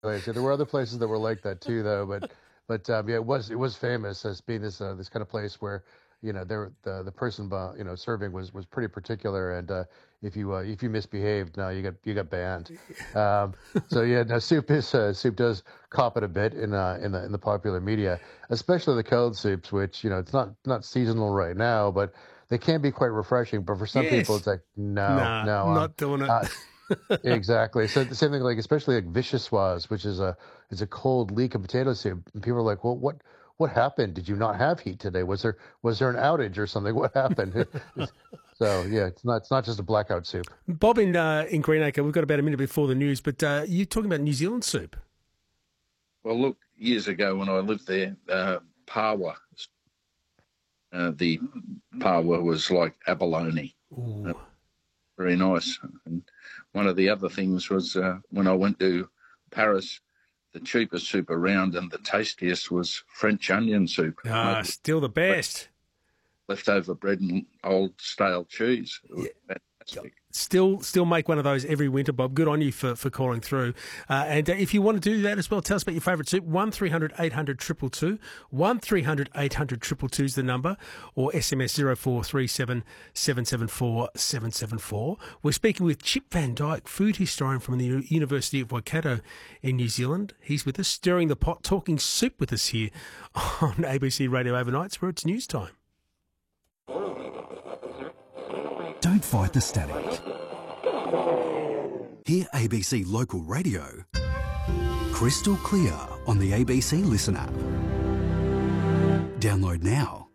So there were other places that were like that too, though. But yeah, it was famous as being this kind of place where the person serving was pretty particular, and if you misbehaved, no, you got banned. Um, so yeah, now soup does cop it a bit in the popular media, especially the cold soups, which it's not seasonal right now, but they can be quite refreshing. But for some people, Yes. it's like no, Nah, no, not doing it. uh, exactly. So the same thing, like especially like vichyssoise, which is a cold leek of potato soup. And people are like, "Well, what happened? Did you not have heat today? Was there an outage or something? What happened?" So yeah, it's not just a blackout soup. Bob in Greenacre, we've got about a minute before the news, but you're talking about New Zealand soup. Well, look, years ago when I lived there, pawa, the pawa was like abalone. Ooh. Very nice. And one of the other things was when I went to Paris, the cheapest soup around and the tastiest was French onion soup. Ah, still the best. Leftover bread and old stale cheese. It was fantastic. Still make one of those every winter, Bob. Good on you for calling through. And if you want to do that as well, tell us about your favourite soup. 1300 800 222. 1300 800 222 is the number, or SMS 0437 774 774. We're speaking with Chip Van Dyke, food historian from the University of Waikato in New Zealand. He's with us, stirring the pot, talking soup with us here on ABC Radio Overnights, where it's news time. Don't fight the static. Hear ABC Local Radio crystal clear on the ABC Listen app. Download now.